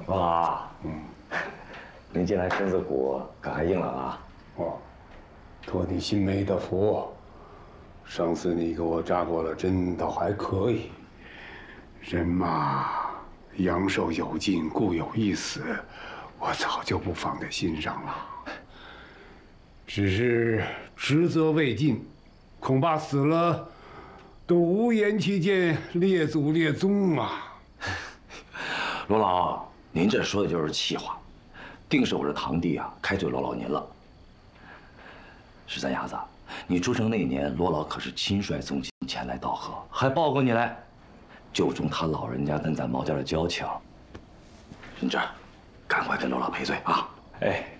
罗老，您近来身子骨可还硬朗啊？ 哦，托你心梅的福，上次你给我扎过了针，倒还可以。人嘛，阳寿有尽，故有一死，我早就不放在心上了。只是职责未尽，恐怕死了都无颜去见列祖列宗啊。 罗老，您这说的就是气话，定是我这堂弟啊开罪罗老您了。十三伢子，你出生那年，罗老可是亲率宗亲前来道贺，还抱过你来，就冲他老人家跟咱毛家的交情。云芝，赶快跟罗老赔罪啊！ 哎。